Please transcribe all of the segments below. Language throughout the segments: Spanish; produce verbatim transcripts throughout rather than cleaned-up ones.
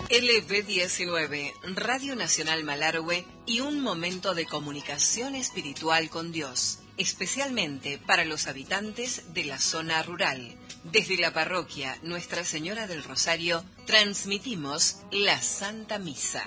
L B diecinueve, Radio Nacional Malargüe y un momento de comunicación espiritual con Dios, especialmente para los habitantes de la zona rural. Desde la parroquia Nuestra Señora del Rosario, transmitimos la Santa Misa.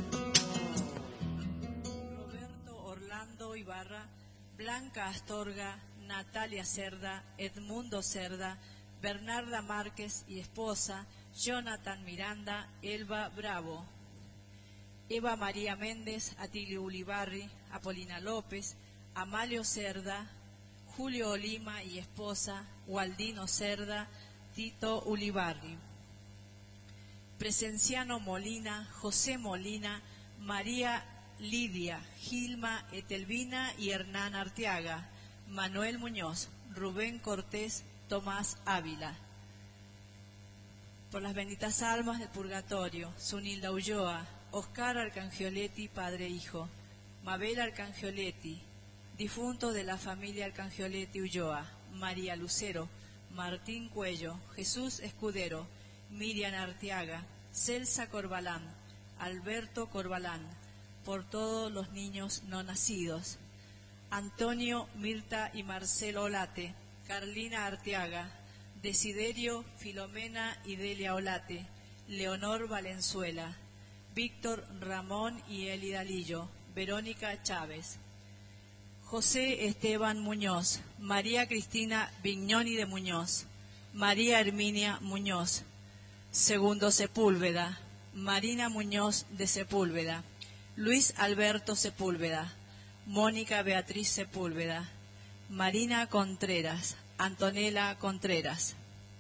Roberto Orlando Ibarra, Blanca Astorga, Natalia Cerda, Edmundo Cerda, Bernarda Márquez y esposa, Jonathan Miranda, Elba Bravo, Eva María Méndez, Atilio Ulibarri, Apolina López, Amalio Cerda, Julio Olima y esposa, Waldino Cerda, Tito Ulibarri, Presenciano Molina, José Molina, María Lidia, Gilma Etelvina y Hernán Arteaga, Manuel Muñoz, Rubén Cortés, Tomás Ávila. Por las benditas almas del purgatorio, Zunilda Ulloa, Oscar Arcangioletti, padre e hijo, Mabel Arcangioletti, difunto de la familia Arcangioletti Ulloa, María Lucero, Martín Cuello, Jesús Escudero, Miriam Arteaga, Celsa Corbalán, Alberto Corbalán, por todos los niños no nacidos, Antonio, Mirta y Marcelo Olate, Carlina Arteaga, Desiderio, Filomena y Delia Olate, Leonor Valenzuela, Víctor Ramón y Elida Lillo, Verónica Chávez, José Esteban Muñoz, María Cristina Vignoni de Muñoz, María Herminia Muñoz, Segundo Sepúlveda, Marina Muñoz de Sepúlveda, Luis Alberto Sepúlveda, Mónica Beatriz Sepúlveda, Marina Contreras, Antonella Contreras,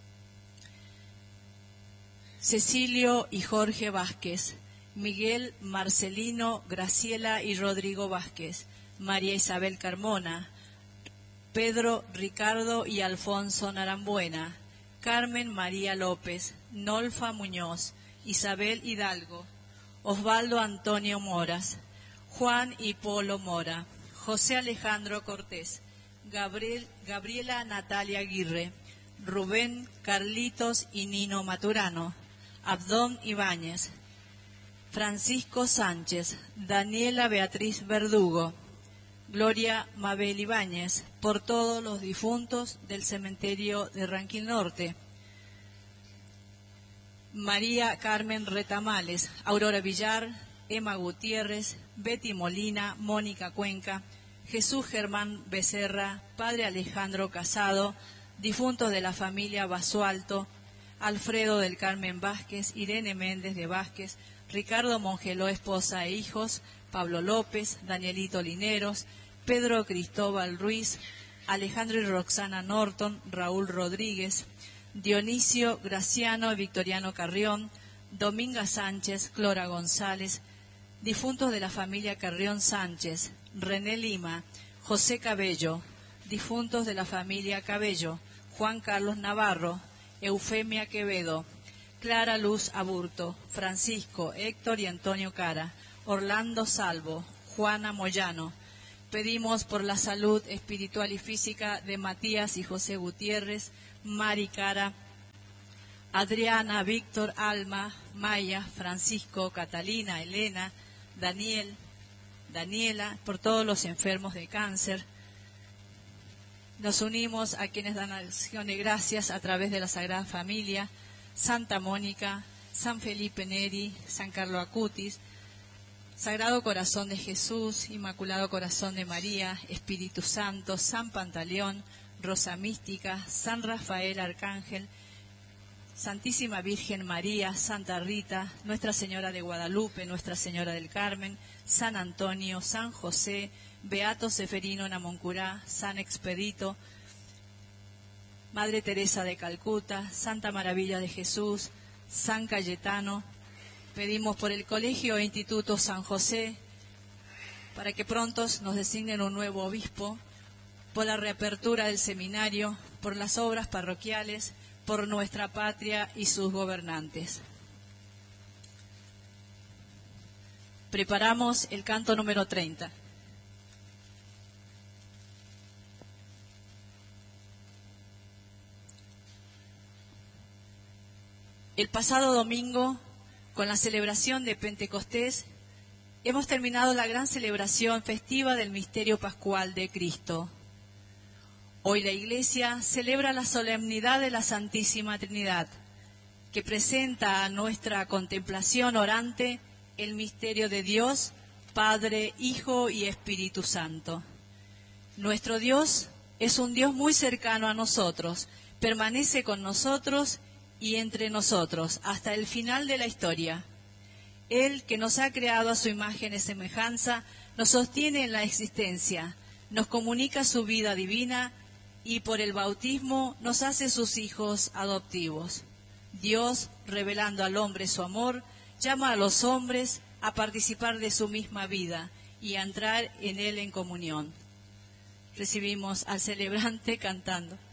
Cecilio y Jorge Vázquez, Miguel Marcelino, Graciela y Rodrigo Vázquez, María Isabel Carmona, Pedro Ricardo y Alfonso Narambuena, Carmen María López, Nolfa Muñoz, Isabel Hidalgo, Osvaldo Antonio Moras, Juan y Polo Mora, José Alejandro Cortés, Gabriel, Gabriela Natalia Aguirre, Rubén Carlitos y Nino Maturano, Abdón Ibáñez, Francisco Sánchez, Daniela Beatriz Verdugo, Gloria Mabel Ibáñez, por todos los difuntos del cementerio de Ranquil Norte, María Carmen Retamales, Aurora Villar, Emma Gutiérrez, Betty Molina, Mónica Cuenca, Jesús Germán Becerra, padre Alejandro Casado, difuntos de la familia Basualto, Alfredo del Carmen Vázquez, Irene Méndez de Vázquez, Ricardo Mongeló, esposa e hijos, Pablo López, Danielito Lineros, Pedro Cristóbal Ruiz, Alejandro y Roxana Norton, Raúl Rodríguez, Dionisio Graciano y Victoriano Carrión, Dominga Sánchez, Clora González, difuntos de la familia Carrión Sánchez, René Lima, José Cabello, difuntos de la familia Cabello, Juan Carlos Navarro, Eufemia Quevedo, Clara Luz Aburto, Francisco, Héctor y Antonio Cara, Orlando Salvo, Juana Moyano. Pedimos por la salud espiritual y física de Matías y José Gutiérrez, Mari Cara, Adriana, Víctor, Alma, Maya, Francisco, Catalina, Elena, Daniel, Daniela, por todos los enfermos de cáncer. Nos unimos a quienes dan acción de gracias a través de la Sagrada Familia, Santa Mónica, San Felipe Neri, San Carlo Acutis, Sagrado Corazón de Jesús, Inmaculado Corazón de María, Espíritu Santo, San Pantaleón, Rosa Mística, San Rafael Arcángel, Santísima Virgen María, Santa Rita, Nuestra Señora de Guadalupe, Nuestra Señora del Carmen, San Antonio, San José, Beato Seferino Namoncurá, San Expedito, Madre Teresa de Calcuta, Santa Maravilla de Jesús, San Cayetano. Pedimos por el Colegio e Instituto San José, para que pronto nos designen un nuevo obispo, por la reapertura del seminario, por las obras parroquiales, por nuestra patria y sus gobernantes. Preparamos el canto número treinta. El pasado domingo Con la celebración de Pentecostés hemos terminado la gran celebración festiva del misterio pascual de Cristo. Hoy la Iglesia celebra la solemnidad de la Santísima Trinidad, que presenta a nuestra contemplación orante el misterio de Dios, Padre, Hijo y Espíritu Santo. Nuestro Dios es un Dios muy cercano a nosotros, permanece con nosotros y entre nosotros hasta el final de la historia. Él, que nos ha creado a su imagen y semejanza, nos sostiene en la existencia, nos comunica su vida divina y por el bautismo nos hace sus hijos adoptivos. Dios, revelando al hombre su amor, llama a los hombres a participar de su misma vida y a entrar en él en comunión. Recibimos al celebrante cantando.